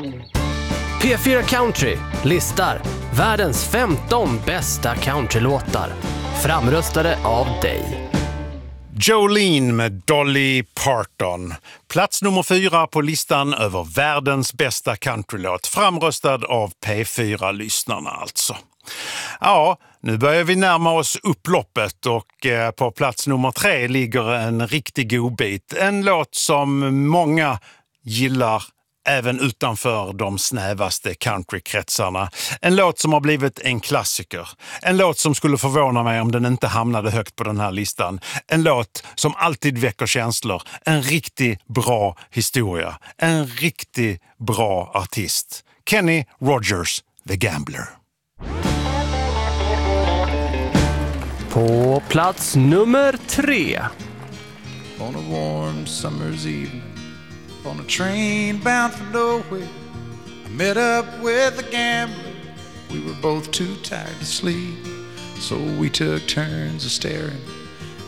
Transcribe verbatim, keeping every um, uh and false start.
P fyra Country listar världens femton bästa countrylåtar, framröstade av dig. Jolene med Dolly Parton. Plats nummer fyra på listan över världens bästa countrylåt, framröstad av P fyra-lyssnarna alltså. Ja, nu börjar vi närma oss upploppet och eh, på plats nummer tre ligger en riktig godbit. En låt som många gillar även utanför de snävaste countrykretsarna. En låt som har blivit en klassiker. En låt som skulle förvåna mig om den inte hamnade högt på den här listan. En låt som alltid väcker känslor. En riktigt bra historia. En riktigt bra artist. Kenny Rogers, The Gambler. På plats nummer tre. On a warm summer's evening, on a train bound for nowhere, I met up with a gambler. We were both too tired to sleep, so we took turns of staring